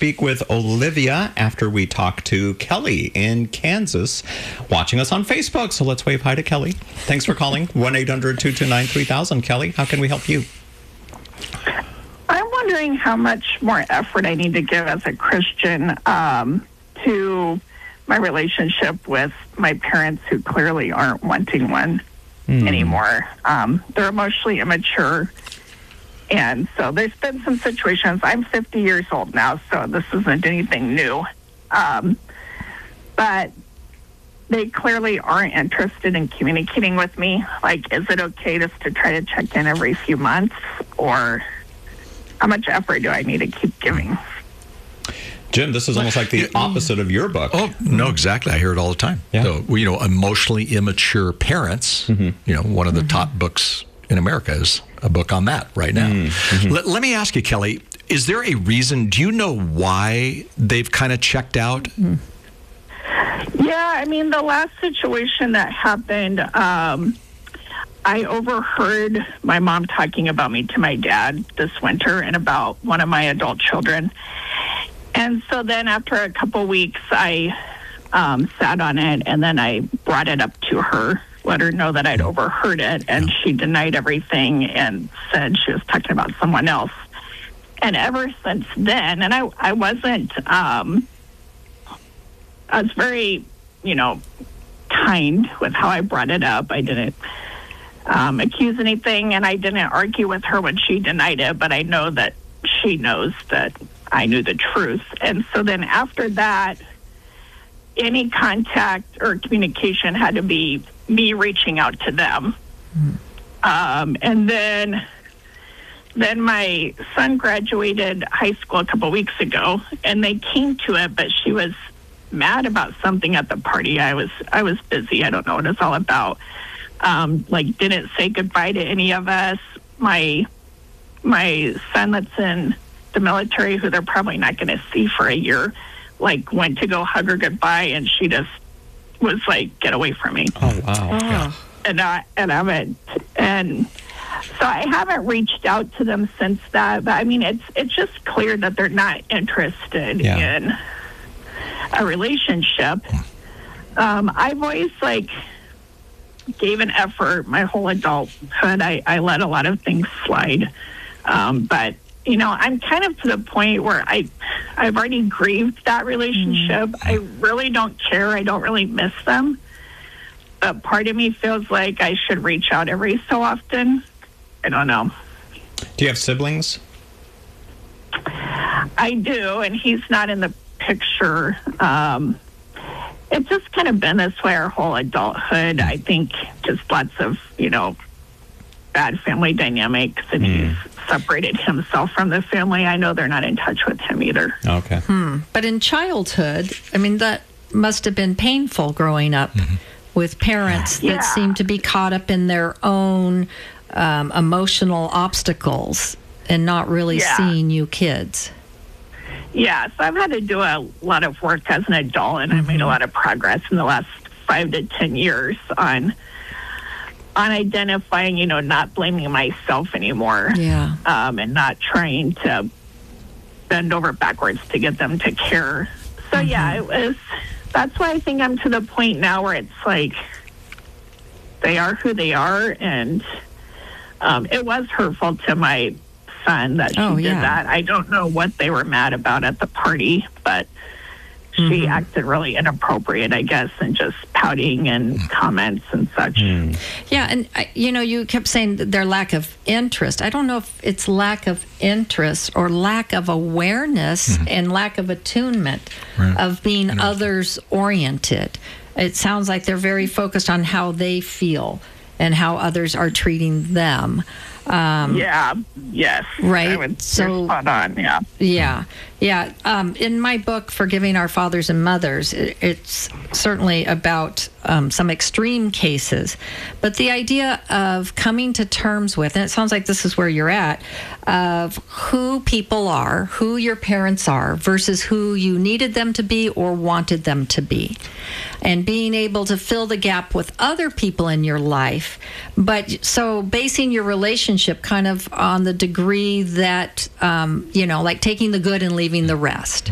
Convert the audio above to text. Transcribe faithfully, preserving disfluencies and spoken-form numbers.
speak with Olivia after we talk to Kelly in Kansas, watching us on Facebook. So let's wave hi to Kelly. Thanks for calling. one eight hundred two two nine three thousand. Kelly, how can we help you? I'm wondering how much more effort I need to give as a Christian um, to my relationship with my parents, who clearly aren't wanting one mm. anymore. Um, they're emotionally immature. And so there's been some situations. I'm fifty years old now, so this isn't anything new. Um, but they clearly aren't interested in communicating with me. Like, is it okay just to try to check in every few months? Or how much effort do I need to keep giving? Jim, this is almost like the opposite of your book. Oh, no, exactly. I hear it all the time. Yeah. So, you know, emotionally immature parents, mm-hmm. you know, one of the mm-hmm. top books in America is a book on that right now. Mm-hmm. Let, let me ask you, Kelly, is there a reason, do you know why they've kind of checked out? Mm. Yeah, I mean, the last situation that happened, um, I overheard my mom talking about me to my dad this winter and about one of my adult children. And so then after a couple weeks, I um, sat on it, and then I brought it up to her, let her know that I'd overheard it, and she denied everything and said she was talking about someone else. And ever since then, and I, I wasn't, um, I was very, you know, kind with how I brought it up. I didn't um, accuse anything, and I didn't argue with her when she denied it, but I know that she knows that I knew the truth. And so then after that, any contact or communication had to be me reaching out to them. Mm. Um, and then then my son graduated high school a couple weeks ago, and they came to it, but she was mad about something at the party. I was I was busy. I don't know what it's all about. Um, like, didn't say goodbye to any of us. My my son that's in the military, who they're probably not going to see for a year, like, went to go hug her goodbye, and she just was like, "Get away from me." Oh wow! Yeah. And I and I haven't, and so I haven't reached out to them since that. But I mean, it's it's just clear that they're not interested yeah. in a relationship. Um, I've always like gave an effort my whole adulthood. I, I let a lot of things slide, um, but. You know, I'm kind of to the point where I, I've already grieved that relationship. Mm. I really don't care. I don't really miss them. But part of me feels like I should reach out every so often. I don't know. Do you have siblings? I do, and he's not in the picture. Um, it's just kind of been this way our whole adulthood. I think just lots of, you know, bad family dynamics, and mm. he's separated himself from the family. I know they're not in touch with him either. Okay. Hmm. But in childhood, I mean, that must have been painful growing up mm-hmm. with parents yeah. that seem to be caught up in their own um, emotional obstacles and not really yeah. seeing you kids. Yeah, so I've had to do a lot of work as an adult, and mm-hmm. I've made a lot of progress in the last five to ten years on on identifying, you know, not blaming myself anymore. Yeah. Um, and not trying to bend over backwards to get them to care. So, mm-hmm. yeah, it was, that's why I think I'm to the point now where it's like, they are who they are, and um, it was hurtful to my son that she oh, did yeah. that. I don't know what they were mad about at the party, but she mm-hmm. acted really inappropriate, I guess, and just pouting and comments and such. Mm. Yeah, and, you know, you kept saying their lack of interest. I don't know if it's lack of interest or lack of awareness mm-hmm. and lack of attunement right. of being others-oriented. It sounds like they're very focused on how they feel and how others are treating them. Um, yeah, yes. Right. I would, so, spot on, yeah. Yeah, yeah. Um, in my book, Forgiving Our Fathers and Mothers, it, it's certainly about um, some extreme cases. But the idea of coming to terms with, and it sounds like this is where you're at, of who people are, who your parents are, versus who you needed them to be or wanted them to be. And being able to fill the gap with other people in your life. But so basing your relationship kind of on the degree that, um, you know, like taking the good and leaving the rest.